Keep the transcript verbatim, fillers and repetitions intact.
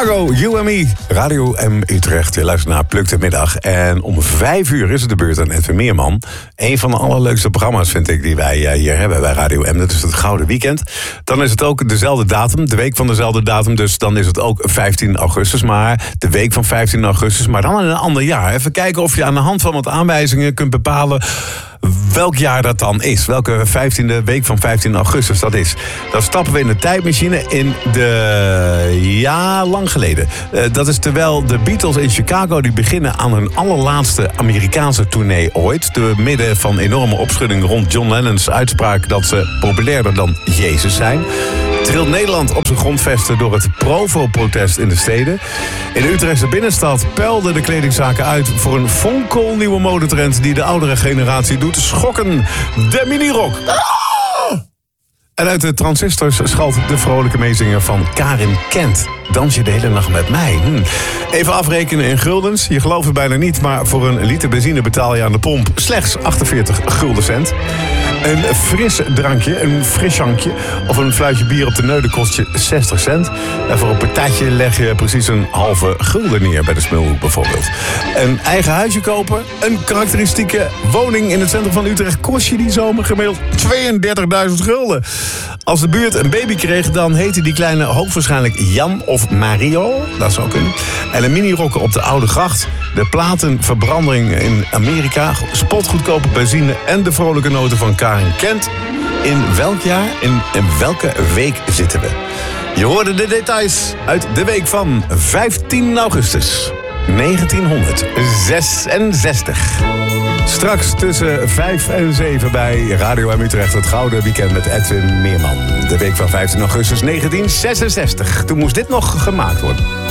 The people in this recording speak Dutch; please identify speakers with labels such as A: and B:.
A: Chicago, You and Me. Radio M Utrecht. Je luistert naar Pluk de Middag. En om vijf uur is het de beurt aan Edwin Meerman. Een van de allerleukste programma's vind ik die wij hier hebben bij Radio M. Dat is het Gouden Weekend. Dan is het ook dezelfde datum, de week van dezelfde datum. Dus dan is het ook vijftien augustus. Maar de week van vijftien augustus, maar dan in een ander jaar. Even kijken of je aan de hand van wat aanwijzingen kunt bepalen welk jaar dat dan is. Welke vijftiende week van vijftien augustus dat is. Dan stappen we in de tijdmachine in de... Ja, lang geleden. Uh, dat is terwijl de Beatles in Chicago die beginnen aan hun allerlaatste Amerikaanse tournee ooit. Te midden van enorme opschudding rond John Lennon's uitspraak dat ze populairder dan Jezus zijn. Trilt Nederland op zijn grondvesten door het Provo-protest in de steden. In de Utrechtse binnenstad peilden de kledingzaken uit voor een fonkelnieuwe modetrend die de oudere generatie doet schokken. De minirok. Ah! En uit de transistors schalt de vrolijke meezinger van Karin Kent. Dans je de hele nacht met mij? Hm. Even afrekenen in guldens. Je gelooft het bijna niet, maar voor een liter benzine betaal je aan de pomp slechts achtenveertig gulden cent. Een fris drankje, een frischankje of een fluitje bier op de neude kost je zestig cent. En voor een patatje leg je precies een halve gulden neer bij de Smulhoek bijvoorbeeld. Een eigen huisje kopen, een karakteristieke woning in het centrum van Utrecht kost je die zomer gemiddeld tweeëndertigduizend gulden. Als de buurt een baby kreeg, dan heette die kleine hoogstwaarschijnlijk Jan of Mario. Dat zou kunnen. En een mini-rocker op de Oude Gracht. De platenverbranding in Amerika. Spotgoedkope benzine en de vrolijke noten van Karin Kent. In welk jaar, in, in welke week zitten we? Je hoorde de details uit de week van vijftien augustus negentienhonderdzesenzestig. Straks tussen vijf en zeven bij Radio M Utrecht. Het Gouden Weekend met Edwin Meerman. De week van vijftien augustus negentienhonderdzesenzestig. Toen moest dit nog gemaakt worden.